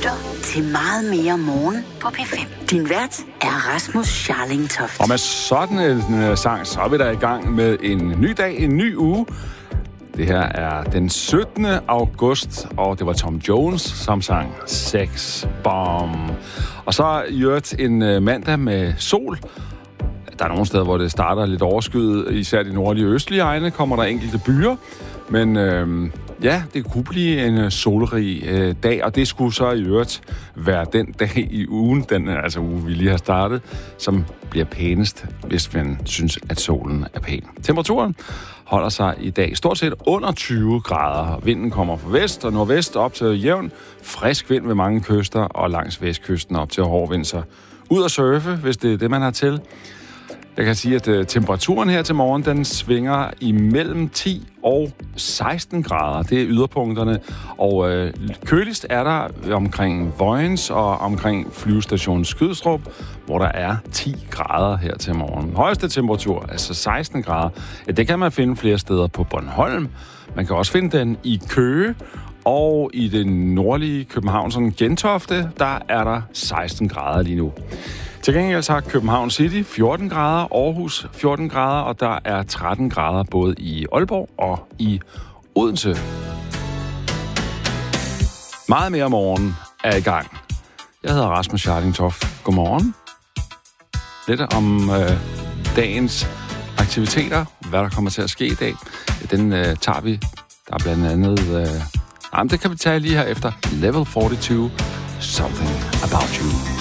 lytter til Meget mere morgen på P5. Din vært er Rasmus Scharling Toft. Og med sådan en sang, så er vi der i gang med en ny dag, en ny uge. Det her er den 17. august, og det var Tom Jones, som sang Sex Bomb. Og så i øvrigt en mandag med sol. Der er nogle steder, hvor det starter lidt overskyet, især de nordlige og østlige egne, kommer der enkelte byer. Men ja, det kunne blive en solrig dag, og det skulle så i øvrigt være den dag i ugen, altså uge, vi lige har startet, som bliver pænest, hvis man synes, at solen er pæn. Temperaturen holder sig i dag stort set under 20 grader. Vinden kommer fra vest og nordvest op til jævn. Frisk vind ved mange kyster, og langs vestkysten op til hård vind. Så ud at surfe, hvis det er det, man har til. Jeg kan sige, at temperaturen her til morgen, den svinger imellem 10 og 16 grader. Det er yderpunkterne. Og køligst er der omkring Vojens og omkring flyvestationen Skrydstrup, hvor der er 10 grader her til morgen. Højeste temperatur, altså 16 grader, ja, det kan man finde flere steder på Bornholm. Man kan også finde den i Køge, og i det nordlige København, sådan Gentofte, der er der 16 grader lige nu. Til gengæld så har København City 14 grader, Aarhus 14 grader, og der er 13 grader både i Aalborg og i Odense. Meget mere morgen er i gang. Jeg hedder Rasmus Scharling Toft. Godmorgen. Lidt om dagens aktiviteter, hvad der kommer til at ske i dag. Den tager vi. Der er blandt andet... det kan vi tage lige her efter Level 42, Something About You.